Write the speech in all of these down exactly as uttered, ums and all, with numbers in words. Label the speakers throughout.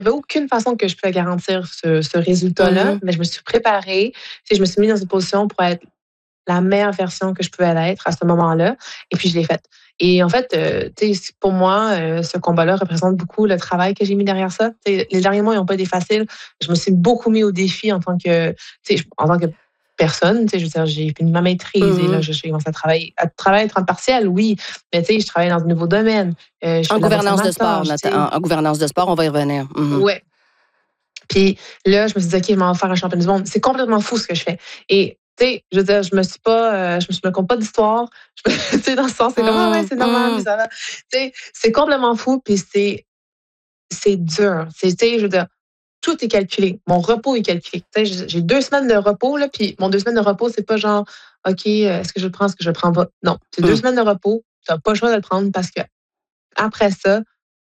Speaker 1: avait aucune façon que je pouvais garantir ce, ce résultat-là,
Speaker 2: Mm-hmm.
Speaker 1: mais je me suis préparée. Je me suis mise dans une position pour être la meilleure version que je pouvais être à ce moment-là. Et puis, je l'ai faite. Et en fait, euh, pour moi, euh, ce combat-là représente beaucoup le travail que j'ai mis derrière ça. T'sais, les derniers mois, ils n'ont pas été faciles. Je me suis beaucoup mis au défi en tant que, en tant que personne. Je veux dire, j'ai fini ma maîtrise
Speaker 2: Mm-hmm.
Speaker 1: et là, je, je commence à travailler. À travailler à temps partiel, oui, mais je travaille dans un nouveau domaine. Euh, je
Speaker 2: en
Speaker 1: fais
Speaker 2: gouvernance de sport,
Speaker 1: je,
Speaker 2: en, en gouvernance de sport, on va y revenir. Mm-hmm.
Speaker 1: Ouais. Puis là, je me suis dit, OK, je m'en vais faire un championnat du monde. C'est complètement fou ce que je fais. Et tu sais, je veux dire, je me suis pas, euh, je me, je me compte pas d'histoire. Tu sais, dans ce sens, c'est mmh, comme, ah ouais, c'est normal, mmh. ça va. Tu sais, c'est complètement fou, puis c'est, c'est dur. Tu sais, je veux dire, tout est calculé. Mon repos est calculé. Tu sais, j'ai deux semaines de repos, là, puis mon deux semaines de repos, c'est pas genre, OK, est-ce que je le prends, est-ce que je le prends pas? Non, c'est mmh. deux semaines de repos. Tu n'as pas le choix de le prendre parce que après ça,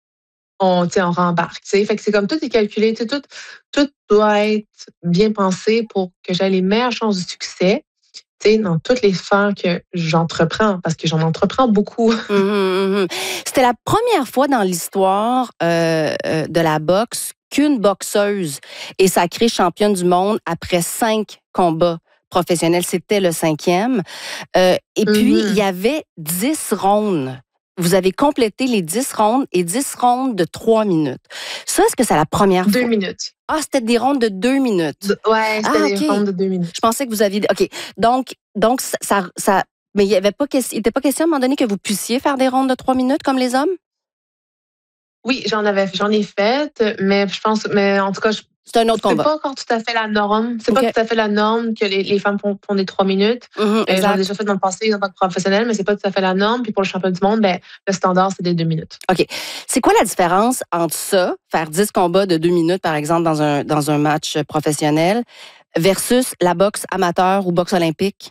Speaker 1: on, on rembarque. T'sais. Fait que c'est comme tout est calculé, tout, tout doit être bien pensé pour que j'aie les meilleures chances de succès dans toutes les sphères que j'entreprends, parce que j'en entreprends beaucoup.
Speaker 2: Mmh, mmh. C'était la première fois dans l'histoire euh, euh, de la boxe qu'une boxeuse est sacrée championne du monde après cinq combats professionnels. C'était le cinquième. Euh, et puis, mm-hmm. il y avait dix rondes. Vous avez complété les dix rondes et dix rondes de trois minutes. Ça, est-ce que c'est la première
Speaker 1: deux
Speaker 2: fois?
Speaker 1: Deux minutes.
Speaker 2: Ah, c'était des rondes de deux minutes.
Speaker 1: De, ouais, c'était ah, okay. des rondes de deux minutes.
Speaker 2: Je pensais que vous aviez... OK. Donc, donc ça... ça mais il n'y avait pas, il n'était pas question à un moment donné que vous puissiez faire des rondes de trois minutes comme les hommes?
Speaker 1: Oui, j'en avais, j'en ai fait, mais je pense, mais en tout cas, je,
Speaker 2: c'est un autre combat.
Speaker 1: C'est pas encore tout à fait la norme. C'est okay. pas tout à fait la norme que les, les femmes font, font des trois minutes.
Speaker 2: Mm-hmm,
Speaker 1: euh, j'en ai déjà fait dans le passé en tant que professionnelle, mais c'est pas tout à fait la norme. Puis pour le championnat du monde, ben, le standard, c'est des deux minutes.
Speaker 2: OK. C'est quoi la différence entre ça, faire dix combats de deux minutes, par exemple, dans un, dans un match professionnel, versus la boxe amateur ou boxe olympique?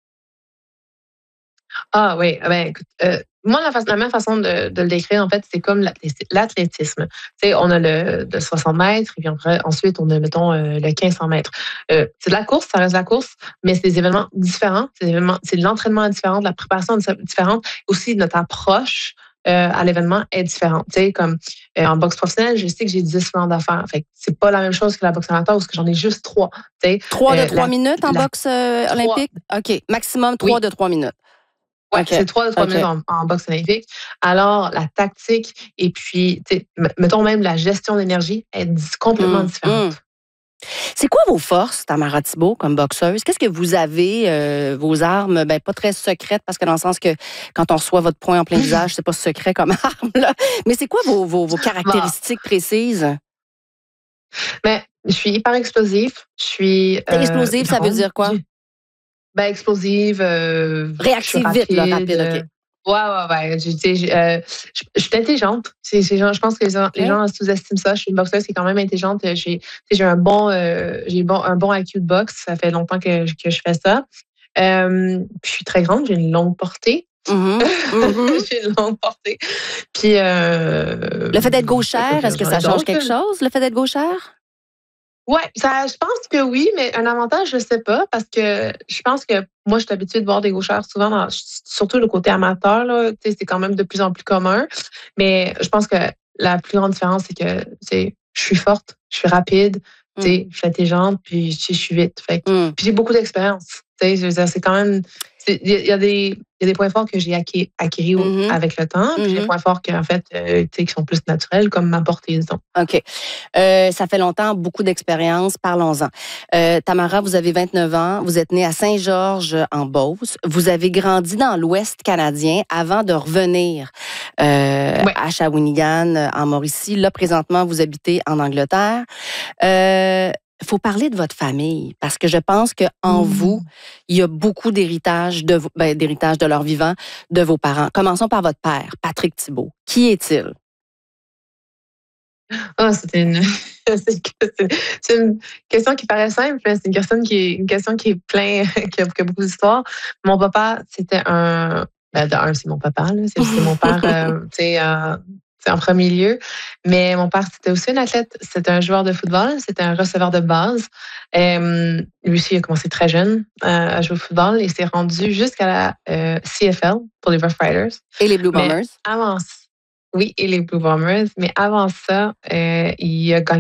Speaker 1: Ah oui, ben écoute, euh, moi, la, fa- la même façon de, de le décrire, en fait, c'est comme l'athlétisme. Tu sais, on a le de soixante mètres, et puis après, ensuite, on a, mettons, euh, le quinze cents mètres. Euh, c'est de la course, ça reste de la course, mais c'est des événements différents. C'est, des événements, c'est de l'entraînement différent, de la préparation différente. Aussi, notre approche euh, à l'événement est différente. Tu sais, comme euh, en boxe professionnelle, je sais que j'ai dix rounds à faire. Fait que c'est pas la même chose que la boxe amateur, parce que j'en ai juste trois. Tu sais,
Speaker 2: trois de trois minutes en la, boxe euh, olympique? OK. Maximum trois oui. de trois minutes.
Speaker 1: Oui, okay. C'est trois de trois okay. minutes en, en boxe olympique. Alors, la tactique et puis, mettons même la gestion d'énergie est complètement mmh, différente. Mmh.
Speaker 2: C'est quoi vos forces, Tamara Thibault, comme boxeuse? Qu'est-ce que vous avez, euh, vos armes? Ben, pas très secrètes, parce que dans le sens que quand on reçoit votre poing en plein visage, c'est pas secret comme arme, là. Mais c'est quoi vos, vos, vos caractéristiques bon. précises?
Speaker 1: Ben, je suis hyper explosive. Je suis.
Speaker 2: Euh, explosive, ça veut dire quoi?
Speaker 1: Ben, explosive. Euh,
Speaker 2: Réactive vite, là, rapide, OK.
Speaker 1: Ouais, ouais, ouais. Je, je, euh, je, je suis intelligente. C'est, c'est, je pense que les, les gens sous-estiment ça. Je suis une boxeuse qui est quand même intelligente. J'ai, j'ai un bon, euh, j'ai bon, un bon I Q de boxe. Ça fait longtemps que, que je fais ça. Euh, puis je suis très grande. J'ai une longue portée.
Speaker 2: Mm-hmm. Mm-hmm.
Speaker 1: J'ai une longue portée. Puis euh,
Speaker 2: le fait d'être gauchère, est-ce que ça change quelque chose, le fait d'être gauchère?
Speaker 1: Oui, ça, je pense que oui, mais un avantage, je ne sais pas, parce que je pense que moi, je suis habituée de voir des gauchères souvent, dans, surtout le côté amateur, là, c'est quand même de plus en plus commun. Mais je pense que la plus grande différence, c'est que je suis forte, je suis rapide, mm. je suis intelligente, puis je suis vite. Fait que, mm. Puis j'ai beaucoup d'expérience. Je veux dire, c'est quand même... Il y, y, a des, y a des points forts que j'ai acquis, acquis mm-hmm. avec le temps, puis mm-hmm. des points forts qui, en fait, euh, qui sont plus naturels, comme ma portée, disons.
Speaker 2: OK. Euh, ça fait longtemps, beaucoup d'expérience. Parlons-en. Euh, Tamara, vous avez vingt-neuf ans. Vous êtes née à Saint-Georges, en Beauce. Vous avez grandi dans l'Ouest canadien avant de revenir euh, ouais. à Shawinigan, en Mauricie. Là, présentement, vous habitez en Angleterre. Euh, Il faut parler de votre famille, parce que je pense qu'en mmh. vous, il y a beaucoup d'héritage de, ben, d'héritage de leur vivant de vos parents. Commençons par votre père, Patrick Thibault. Qui est-il?
Speaker 1: Oh, c'est une, c'est une question qui paraît simple, mais c'est une question qui est, une question qui est plein, qui a, qui a beaucoup d'histoires. Mon papa, c'était un... Ben, de un, c'est mon papa, là, c'est, c'est mon père, euh, tu sais... Euh, c'est en premier lieu. Mais mon père, c'était aussi un athlète. C'était un joueur de football. C'était un receveur de base. Euh, lui aussi, il a commencé très jeune euh, à jouer au football et s'est rendu jusqu'à la euh, C F L pour les Rough Riders.
Speaker 2: Et les Blue Bombers.
Speaker 1: Mais avant, oui, et les Blue Bombers. Mais avant ça, euh, il a gagné